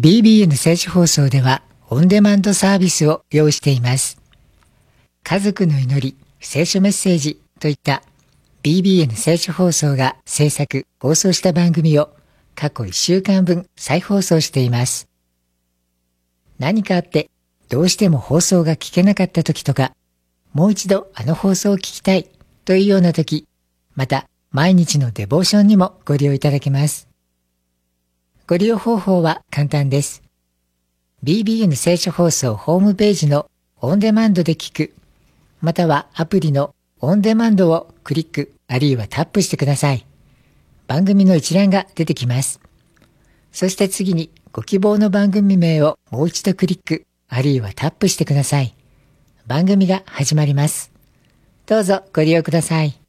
BBN 聖書放送ではオンデマンドサービスを用意しています。家族の祈り、聖書メッセージといった BBN 聖書放送が制作・放送した番組を過去1週間分再放送しています。何かあってどうしても放送が聞けなかった時とか、もう一度あの放送を聞きたいというような時、また毎日のデボーションにもご利用いただけます。ご利用方法は簡単です。BBN 聖書放送ホームページのオンデマンドで聞く、またはアプリのオンデマンドをクリックあるいはタップしてください。番組の一覧が出てきます。そして次にご希望の番組名をもう一度クリックあるいはタップしてください。番組が始まります。どうぞご利用ください。